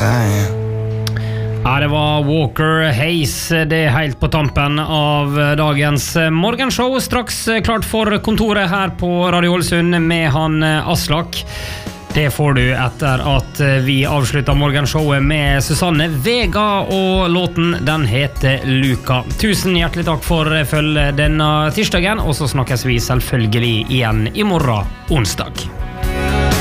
saying. Ja, det var Walker Hayes, det er helt på tampen av dagens morgenshow. Straks klart for kontoret her på Radio Ålesund med han Aslak. Det får du etter at vi avslutter morgenshowet med Susanne Vega, og låten den heter Luka. Tusen hjertelig takk for følg denne tirsdagen, og så snakkes vi selvfølgelig igjen i morgen onsdag.